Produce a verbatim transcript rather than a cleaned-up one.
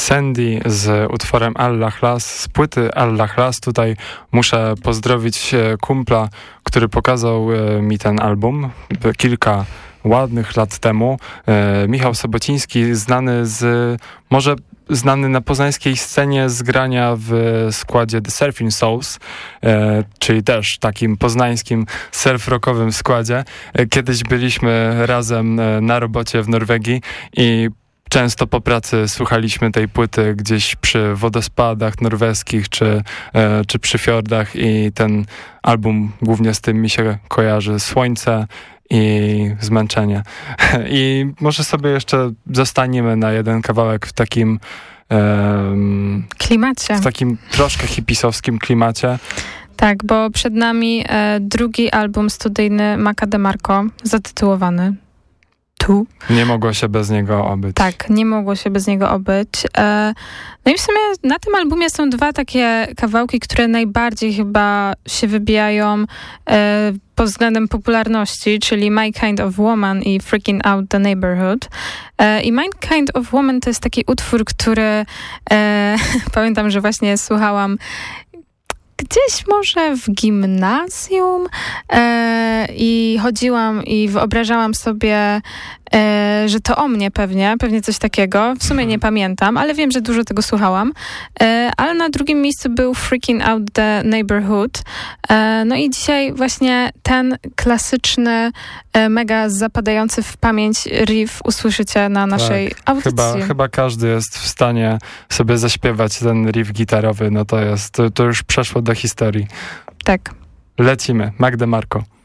Sandy z utworem Allah Las, z płyty Allah Las. Tutaj muszę pozdrowić kumpla, który pokazał mi ten album kilka ładnych lat temu. Michał Sobociński, znany z, może znany na poznańskiej scenie z grania w składzie The Surfing Souls, e, czyli też takim poznańskim surf-rockowym składzie. E, kiedyś byliśmy razem e, na robocie w Norwegii i często po pracy słuchaliśmy tej płyty gdzieś przy wodospadach norweskich czy, e, czy przy fiordach i ten album głównie z tym mi się kojarzy. Słońce i zmęczenie. I może sobie jeszcze zostaniemy na jeden kawałek w takim um, klimacie. W takim troszkę hipisowskim klimacie. Tak, bo przed nami e, drugi album studyjny Maca DeMarco, zatytułowany Tu. Nie mogło się bez niego obyć. Tak, nie mogło się bez niego obyć. E, no i w sumie na tym albumie są dwa takie kawałki, które najbardziej chyba się wybijają e, pod względem popularności, czyli My Kind of Woman i Freaking Out the Neighborhood. E, I My Kind of Woman to jest taki utwór, który e, pamiętam, że właśnie słuchałam gdzieś może w gimnazjum e, i chodziłam i wyobrażałam sobie, e, że to o mnie pewnie, pewnie coś takiego. W sumie nie pamiętam, ale wiem, że dużo tego słuchałam. E, ale na drugim miejscu był Freaking Out the Neighborhood. E, no i dzisiaj właśnie ten klasyczny, e, mega zapadający w pamięć riff usłyszycie na naszej tak, audycji. Chyba, chyba każdy jest w stanie sobie zaśpiewać ten riff gitarowy. No to jest, to, to już przeszło do historii. Tak. Lecimy. Mac DeMarco.